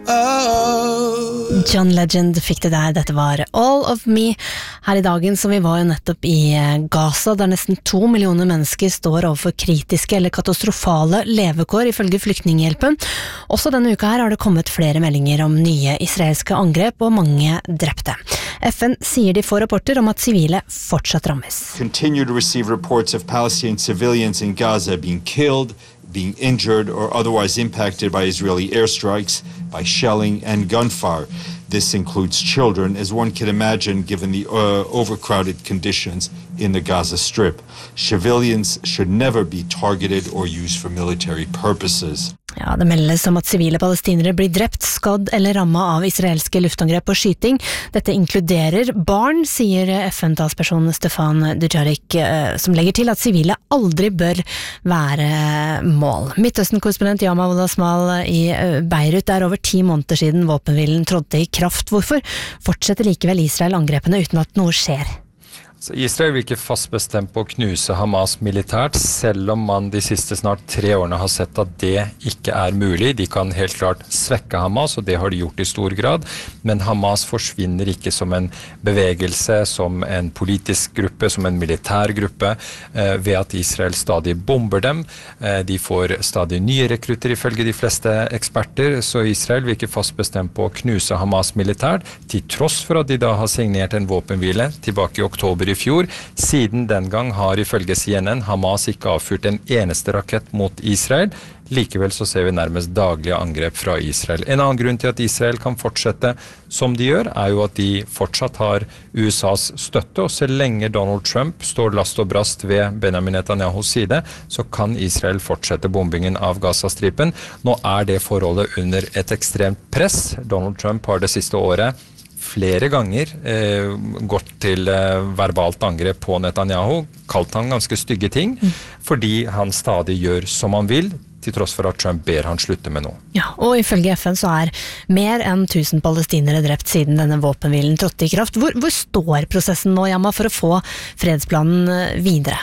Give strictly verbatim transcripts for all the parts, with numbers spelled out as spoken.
oh. John Legend fikk det der, dette var All of Me. Her i dagen som vi var jo nettopp i Gaza, der nesten to millioner mennesker står overfor kritiske eller katastrofale levekår ifølge Flyktninghjelpen. Også denne uka her har det kommet flere meldinger om nye israelske angrep og mange drepte. F N sier de får rapporter om at sivile fortsatt rammes. Continue to receive reports of Palestinian civilians in Gaza being killed, being injured or otherwise impacted by Israeli airstrikes, by shelling and gunfire. This includes children, as one can imagine given the uh, overcrowded conditions in the Gaza Strip. Civilians should never be targeted or used for military purposes. Ja, det meldes om at sivile palestinere blir drept, skadd eller rammet av israelske luftangrep og skyting. Dette inkluderer barn, sier F N-talsperson Stefan Dujarric, som legger til at sivile aldri bør være mål. Midtøsten-korrespondent Yama Wolasmal i Beirut, er over ti måneder siden våpenhvilen trådte i kraft. Hvorfor fortsetter likevel Israel angrepene uten at noe skjer? Så Israel virker fast bestemt på å knuse Hamas militært, selv om man de siste snart tre årene har sett at det ikke er mulig. De kan helt klart svekke Hamas, og det har de gjort i stor grad. Men Hamas forsvinner ikke som en bevegelse, som en politisk gruppe, som en militær gruppe, eh, ved at Israel stadig bomber dem. Eh, de får stadig nye rekrutter ifølge de fleste eksperter, så Israel virker fast bestemt på å knuse Hamas militært, til tross for at de da har signert en våpenhvile tilbake i oktober i fjor. Siden den gang har ifølge C N N Hamas ikke avfyrt en eneste rakett mot Israel. Likevel så ser vi nærmest daglige angrep fra Israel. En annen grunn til at Israel kan fortsette som de gjør, er jo at de fortsatt har U S A's støtte, og så lenge Donald Trump står last og brast ved Benjamin Netanyahus side, så kan Israel fortsette bombingen av Gazastripen. Nå er det forholdet under et ekstremt press. Donald Trump har det siste året flere ganger eh, gått til eh, verbalt angrep på Netanyahu, kalt han ganske stygge ting, mm. fordi han stadig gjør som han vil, til tross for at Trump ber han slutte med noe. Ja, og ifølge F N så er mer enn tusen palestinere drept siden denne våpenhvilen trådte i kraft. Hvor, hvor står prosessen nå, Yama, for å få fredsplanen videre?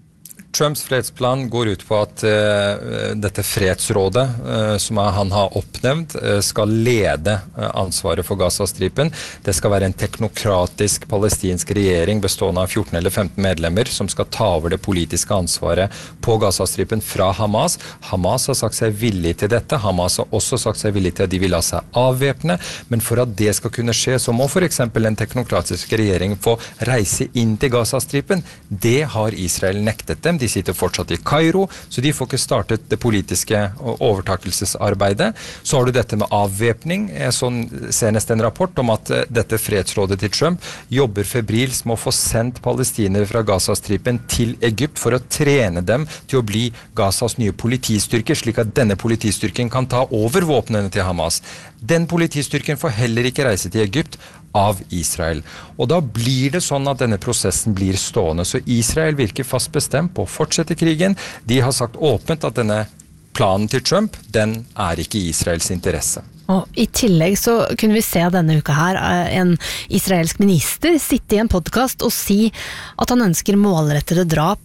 Trumps fredsplan går ut på at uh, dette fredsrådet uh, som er, han har oppnevnt, uh, skal lede uh, ansvaret for Gazastripen. Det skal være en teknokratisk palestinsk regjering bestående av fjorten eller femten medlemmer som skal ta over det politiske ansvaret på Gazastripen fra Hamas. Hamas har sagt seg villig til dette. Hamas har også sagt seg villig til at de vil la seg avvæpne, men for at det skal kunne skje, så må for eksempel en teknokratisk regjering få reise inn til Gazastripen. Det har Israel nektet dem. De sitter fortsatt i Kairo, så de får ikke startet det politiske overtakelsesarbeidet. Så har du dette med avvæpning. Jeg så senest en rapport om at dette fredsrådet til Trump jobber febrilsk med å få sendt palestinere fra Gazastripen til Egypt for å trene dem til å bli Gazas nye politistyrker, slik at denne politistyrken kan ta over våpnene til Hamas. Den politistyrken får heller ikke reise til Egypt av Israel. Og da blir det sånn at denne prosessen blir stående. Så Israel virker fast bestemt på å fortsette krigen. De har sagt åpent at denne planen til Trump, den er ikke i Israels interesse. Og i tillegg så kunne vi se denne uka her en israelsk minister sitte i en podcast og si at han ønsker målrettede drap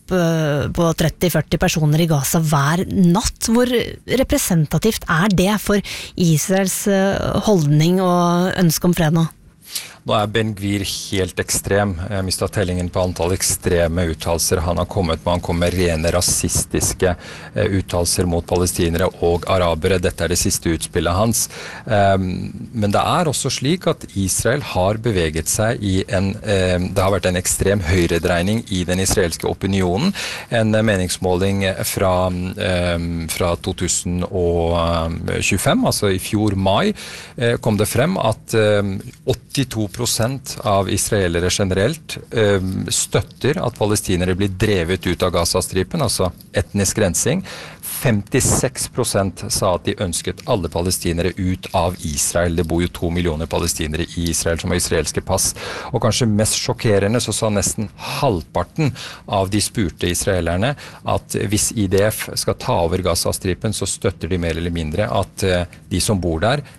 på tretti til førti personer i Gaza hver natt. Hvor representativt er det for Israels holdning og ønske om fred nå? Nå er Ben Gvir helt ekstrem. Jeg har mistet tellingen på antall ekstreme uttalelser han har kommet med. Han kommer med rene rasistiske eh, uttalelser mot palestinere og arabere. Dette er det siste utspillet hans. Um, men det er også slik at Israel har beveget seg i en, um, det har vært en ekstrem høyredreining i den israelske opinionen. En meningsmåling fra, um, fra to tusen tjuefem, altså i fjor mai, uh, kom det frem at um, åttito prosent av israelere generelt eh, støtter at palestinere blir drevet ut av Gazastripen, altså etnisk rensing. femtiseks prosent sa at de ønsket alle palestinere ut av Israel. Det bor jo to millioner palestinere i Israel som har israelske pass. Og kanskje mest sjokkerende så sa nesten halvparten av de spurte israelerne at hvis I D F skal ta over Gazastripen, så støtter de mer eller mindre at de som bor der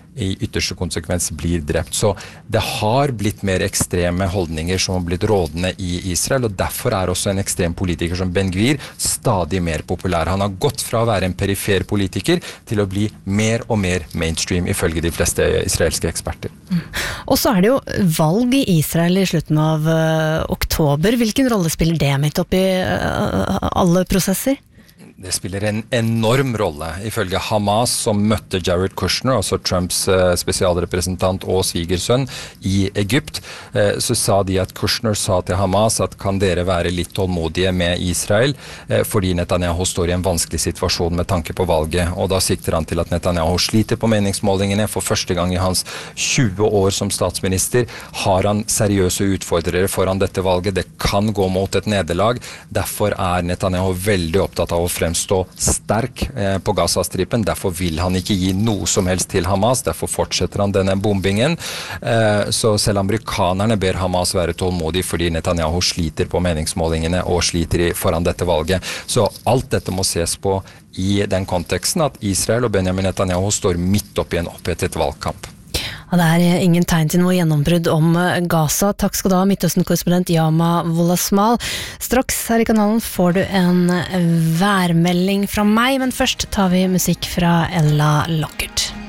i ytterste konsekvens blir drept. Så det har blitt mer ekstreme holdninger som har blitt rådende i Israel, og derfor er også en ekstrem politiker som Ben Gvir stadig mer populær. Han har gått fra å være en perifer politiker til å bli mer og mer mainstream, ifølge de fleste israelske eksperter. Mm. Og så er det jo valg i Israel i slutten av uh, oktober. Hvilken rolle spiller det midt oppi uh, alle prosesser? Det spiller en enorm rolle. Ifølge Hamas, som møtte Jared Kushner, altså Trumps eh, spesialrepresentant og svigersønn i Egypt, eh, så sa de at Kushner sa til Hamas at kan dere være litt tålmodige med Israel, eh, fordi Netanyahu står i en vanskelig situasjon med tanke på valget. Og da sikter han til at Netanyahu sliter på meningsmålingene. For første gang i hans tjue år som statsminister har han seriøse utfordrere foran dette valget. Det kan gå mot et nederlag. Derfor er Netanyahu veldig opptatt av å frem stå sterk eh, på Gazastripen. Derfor vil han ikke gi noe som helst til Hamas. Derfor fortsetter han denne bombingen. Eh, så selv amerikanerne ber Hamas være tålmodig fordi Netanyahu sliter på meningsmålingene og sliter i, foran dette valget. Så alt dette må ses på i den konteksten at Israel og Benjamin Netanyahu står midt oppi en opphetet valgkamp. Og det er ingen tegn til noe gjennombrudd om Gaza. Takk skal du ha, Midtøsten-korrespondent Yama Wolasmal. Straks her i kanalen får du en værmelding fra meg, men først tar vi musikk fra Ella Lockert.